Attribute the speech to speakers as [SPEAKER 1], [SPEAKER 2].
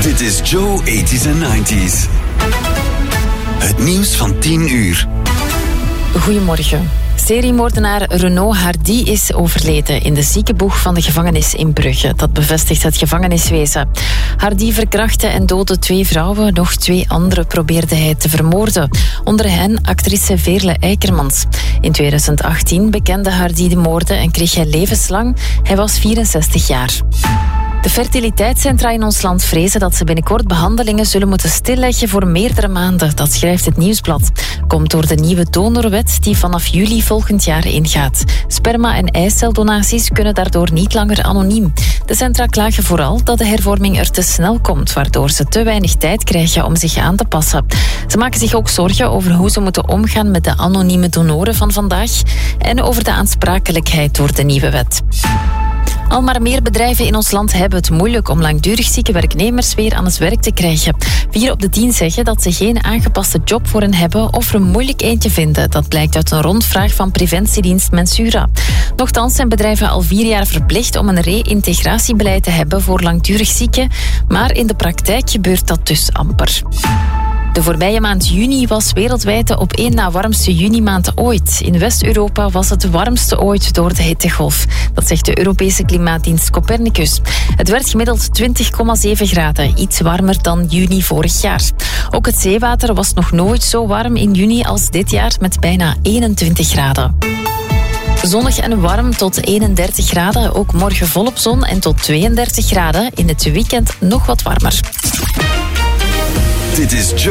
[SPEAKER 1] Dit is Joe 80s en 90s. Het nieuws van 10 uur.
[SPEAKER 2] Goedemorgen. Seriemoordenaar Renaud Hardy is overleden in de ziekenboeg van de gevangenis in Brugge. Dat bevestigt het gevangeniswezen. Hardy verkrachtte en doodde 2 vrouwen. Nog 2 anderen probeerde hij te vermoorden. Onder hen actrice Veerle Eikermans. In 2018 bekende Hardy de moorden en kreeg hij levenslang. Hij was 64 jaar. De fertiliteitscentra in ons land vrezen dat ze binnenkort behandelingen zullen moeten stilleggen voor meerdere maanden. Dat schrijft het Nieuwsblad. Komt door de nieuwe donorwet die vanaf juli volgend jaar ingaat. Sperma- en eiceldonaties kunnen daardoor niet langer anoniem. De centra klagen vooral dat de hervorming er te snel komt, waardoor ze te weinig tijd krijgen om zich aan te passen. Ze maken zich ook zorgen over hoe ze moeten omgaan met de anonieme donoren van vandaag en over de aansprakelijkheid door de nieuwe wet. Al maar meer bedrijven in ons land hebben het moeilijk om langdurig zieke werknemers weer aan het werk te krijgen. 4 op de 10 zeggen dat ze geen aangepaste job voor hen hebben of er een moeilijk eentje vinden. Dat blijkt uit een rondvraag van preventiedienst Mensura. Nochtans zijn bedrijven al 4 jaar verplicht om een reïntegratiebeleid te hebben voor langdurig zieken, maar in de praktijk gebeurt dat dus amper. De voorbije maand juni was wereldwijd de op 1 na warmste junimaand ooit. In West-Europa was het de warmste ooit door de hittegolf. Dat zegt de Europese klimaatdienst Copernicus. Het werd gemiddeld 20,7 graden, iets warmer dan juni vorig jaar. Ook het zeewater was nog nooit zo warm in juni als dit jaar, met bijna 21 graden. Zonnig en warm tot 31 graden, ook morgen volop zon en tot 32 graden. In het weekend nog wat warmer.
[SPEAKER 1] Dit is Joe.